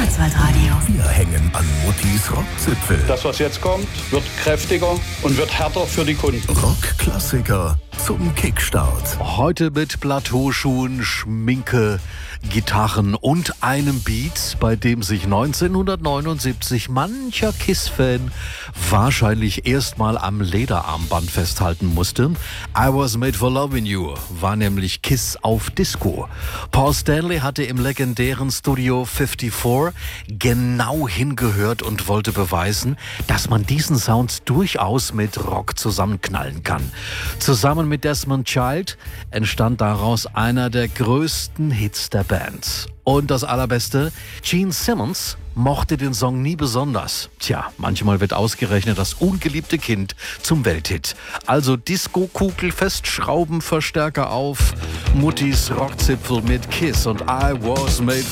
Schwarzwaldradio. Wir hängen an Muttis Rockzipfel. Das, was jetzt kommt, wird kräftiger und wird härter für die Kunden. Rockklassiker zum Kickstart. Heute mit Plateauschuhen, Schminke, Gitarren und einem Beat, bei dem sich 1979 mancher Kiss-Fan wahrscheinlich erstmal am Lederarmband festhalten musste. I Was Made for Loving You war nämlich Kiss auf Disco. Paul Stanley hatte im legendären Studio 54 genau hingehört und wollte beweisen, dass man diesen Sound durchaus mit Rock zusammenknallen kann. Zusammen mit Desmond Child entstand daraus einer der größten Hits der Band. Und das Allerbeste, Gene Simmons mochte den Song nie besonders. Tja, manchmal wird ausgerechnet das ungeliebte Kind zum Welthit. Also Disco-Kugel festschrauben, Verstärker auf, Muttis Rockzipfel mit Kiss und I Was Made